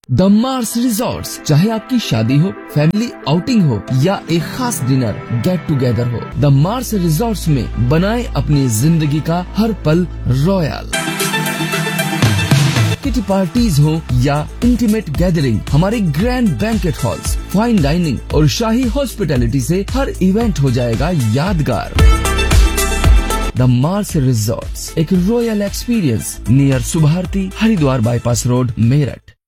The Mars resorts, चाहे आपकी शादी हो, फैमिली आउटिंग हो या एक खास डिनर गेट टुगेदर हो, द मार्स रिजॉर्ट्स में बनाए अपनी जिंदगी का हर पल रॉयल। किटी पार्टीज हो या इंटीमेट गैदरिंग, हमारे grand banquet halls, fine dining और शाही हॉस्पिटैलिटी से हर इवेंट हो जाएगा यादगार। द मार्स रिजॉर्ट्स, एक royal experience near Subharti, Haridwar bypass road, Meerut.